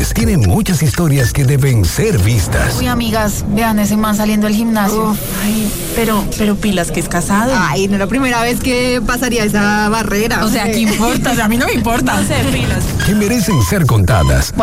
mujeres tiene muchas historias que deben ser vistas. Uy, amigas, vean ese man saliendo del gimnasio. Ay, pero pilas que es casado. Ay, no es la primera vez que pasaría esa barrera. O sea, ¿qué importa? O sea, a mí no me importa. No sé, pilas. Que merecen ser contadas.